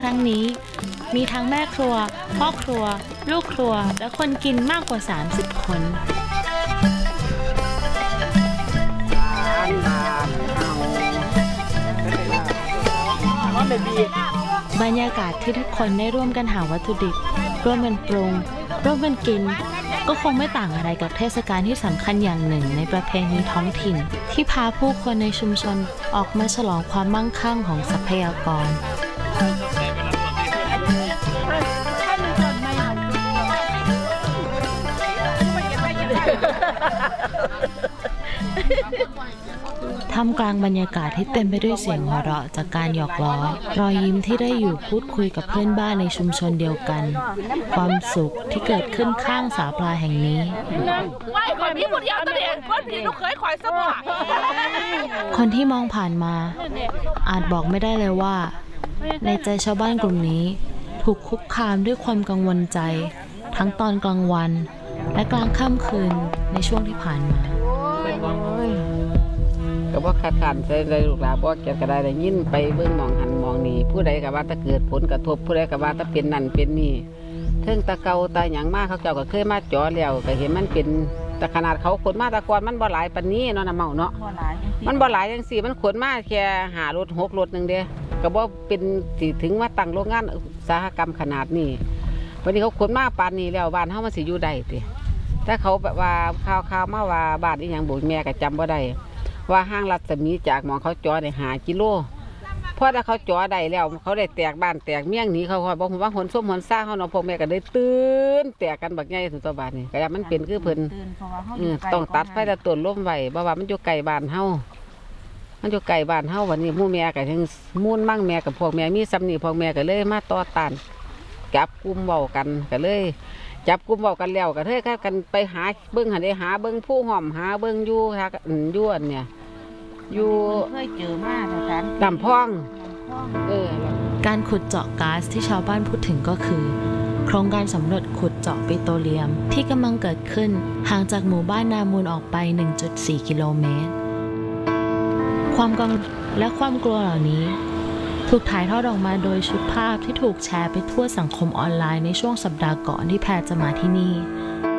ครั้งนี้มีทั้งแม่ครัวพ่อครัวลูกครัวและคนกินมากกว่า30 คนบรรยากาศที่ทุกคนได้ร่วมกันหาวัตถุดิบร่วมกันปรุงร่วมกันกินก็คงไม่ต่างอะไรกับเทศกาลที่สำคัญอย่างหนึ่งในประเพณีท้องถิ่นที่พาผู้คนในชุมชนออกมาฉลองความมั่งคั่งของทรัพยากรท่ามกลางบรรยากาศที่เต็มไปด้วยเสียงหัวเราะจากการหยอกล้อรอยยิ้มที่ได้อยู่พูดคุยกับเพื่อนบ้านในชุมชนเดียวกันความสุขที่เกิดขึ้นข้างสาปลาแห่งนี้คนที่มองผ่านมาอาจบอกไม่ได้เลยว่าในใจชาวบ้านกลุ่มนี้ถูกคุกคามด้วยความกังวลใจทั้งตอนกลางวันและกลางค่ำคืนในช่วงที่ผ่านมาก็บ่ขาดขันใจเลยลูกหลานบ่เก็บกระไดได้ยินไปเบิ่งมองหันมองนี่ผู้ใดก็ว่าถ้าเกิดผลกระทบผู้ใดก็ว่าถ้าเป็นนั่นเป็นนี่เทิงตะเกาตาหยังมาเขาเจ้าก็เคยมาจ่อแล้วก็เห็นมันเป็นแต่ขนาดเขาขนมาตะกอนมันบ่หลายปานนี้เนาะน้ำเมาเนาะมันบ่หลายจังซี่มันขนมาแค่5 รถ 6 รถนึงเด้ก็บ่เป็นสิถึงว่าตั้งโรงงานอุตสาหกรรมขนาดนี้วันนี้เขาขนมาปานนี้แล้วบ้านเฮามันสิอยู่ได้ติถ้าเขาแบบว่าข่าวมาว่าบ้านอีหยังบ่แม่ก็จำบ่ได้ว่าห้างรัศมีจากหมองเขาจ่อได้5 กิโลเพราะถ้าเขาจ่อได้แล้วเขาได้แตกบ้านแตกเมี่ยงหนีเขาบอกผมว่าหนส้มหนซ่าเขาเนาะพ่อแม่ก็ได้ตื่นแตกกันบักใหญ่ถึงตัวบ้านนี่ก็มันเป็นคือเพิ่นต้องตัดไฟแล้วต้นล้มไว้เพราะว่ามันอยู่ไกลบ้านเฮามันอยู่ไกลบ้านเฮาวันนี้หมู่แม่ก็ทั้งมุ่นมั่งแม่กับพวกแม่มีซ้ำนี่พวกแม่ก็เลยมาต่อต้านจับกลุ่มเว้ากันก็เลยจับกลุ่มเว้ากันแล้วก็เฮ้ยกันไปหาเบิ้งหาได้หาเบิ้งผู้ห่อมหาเบิ้งอยู่หายั่วเนี่ยอยู่เคยเจอมาดำพ่องการขุดเจาะก๊าซที่ชาวบ้านพูดถึงก็คือโครงการสำรวจขุดเจาะปิโตรเลียมที่กำลังเกิดขึ้นห่างจากหมู่บ้านนามูลออกไป 1.4 กิโลเมตรความกังวลและความกลัวเหล่านี้ถูกถ่ายทอดออกมาโดยชุดภาพที่ถูกแชร์ไปทั่วสังคมออนไลน์ในช่วงสัปดาห์ก่อนที่แพรจะมาที่นี่